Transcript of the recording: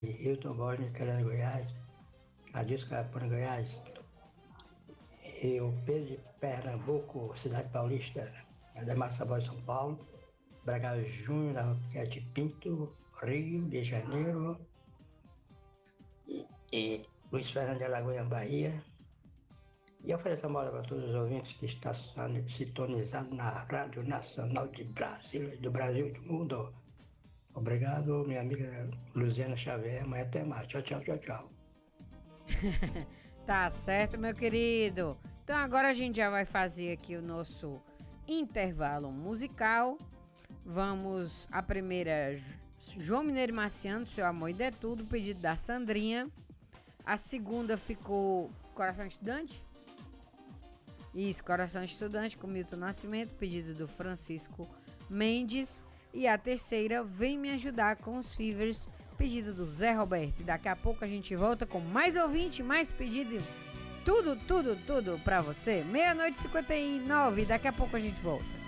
Hilton Borges, Querendo Goiás, Adilson Carapana, Goiás, e o Pedro de Pernambuco, Cidade Paulista, Ademar Saboia, São Paulo, Braga Júnior, da Roquete Pinto, Rio de Janeiro, e Luiz Fernando de Alagoas, Bahia. E ofereço a moda para todos os ouvintes que estão sintonizados na Rádio Nacional de Brasília, do Brasil e do mundo. Obrigado, minha amiga Luziana Xavier. Amanhã até mais. Tchau, tchau, tchau, tchau. Tá certo, meu querido. Então agora a gente já vai fazer aqui o nosso intervalo musical. Vamos a primeira, João Mineiro e Marciano, Seu Amor e De Tudo, pedido da Sandrinha. A segunda ficou Coração Estudante. Isso, Coração Estudante, com Milton Nascimento, pedido do Francisco Mendes. E a terceira, Vem Me Ajudar, com os Fevers, pedido do Zé Roberto. E daqui a pouco a gente volta com mais ouvinte, mais pedido. Tudo pra você. 00:59, daqui a pouco a gente volta.